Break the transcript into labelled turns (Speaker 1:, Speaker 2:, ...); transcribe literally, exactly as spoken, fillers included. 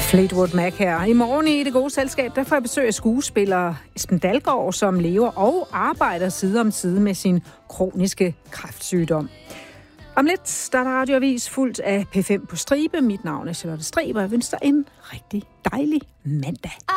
Speaker 1: Fleetwood Mac her. I morgen i Det Gode Selskab, der får jeg besøg af skuespiller Esben Dalgaard, som lever og arbejder side om side med sin kroniske kræftsygdom. Om lidt, der er radioavis fuldt af P fem på stribe. Mit navn er Charlotte Stribe, og jeg ønsker dig en rigtig dejlig mandag.